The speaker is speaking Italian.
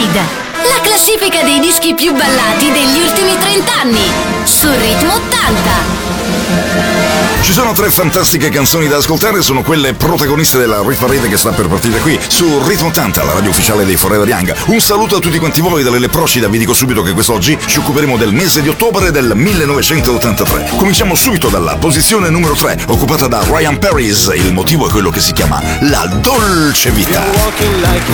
Parade, la classifica dei dischi più ballati degli ultimi 30 anni, su Ritmo 80. Ci sono 3 fantastiche canzoni da ascoltare, sono quelle protagoniste della Rit Parade che sta per partire qui su Ritmo 80, la radio ufficiale dei Forever Young. Un saluto a tutti quanti voi dalle Leprocida. Vi dico subito che quest'oggi ci occuperemo del mese di ottobre del 1983. Cominciamo subito dalla posizione numero 3, occupata da Ryan Paris. Il motivo è quello che si chiama La Dolce Vita.